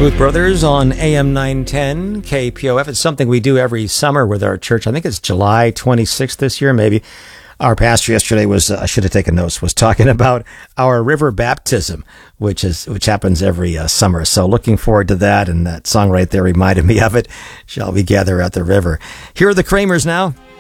Booth Brothers on AM 910 KPOF. It's something we do every summer with our church. I think it's July 26th this year, maybe. Our pastor yesterday I should have taken notes, was talking about our river baptism, which happens every summer. So looking forward to that. And that song right there reminded me of it. Shall we gather at the river? Here are the Kramers now.